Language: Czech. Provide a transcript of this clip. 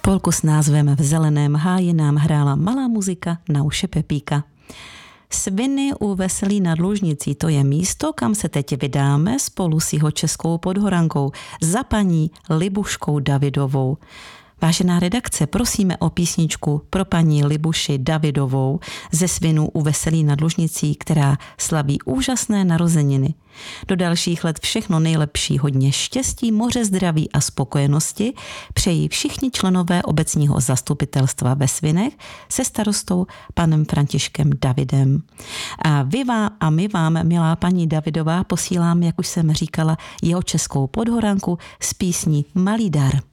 Polku s názvem V zeleném háji nám hrála malá muzika na uši Pepíka. Sviny u Veselí nad Lužnicí, to je místo, kam se teď vydáme spolu s Jihočeskou Podhorankou za paní Libuškou Davidovou. Vážená redakce, prosíme o písničku pro paní Libuši Davidovou ze Svinů u Veselí nad Lužnicí, která slaví úžasné narozeniny. Do dalších let všechno nejlepší, hodně štěstí, moře zdraví a spokojenosti přejí všichni členové obecního zastupitelstva ve Svinech se starostou panem Františkem Davidem. A my vám, milá paní Davidová, posílám, jak už jsem říkala, Jihočeskou Podhoranku s písní Malý dar.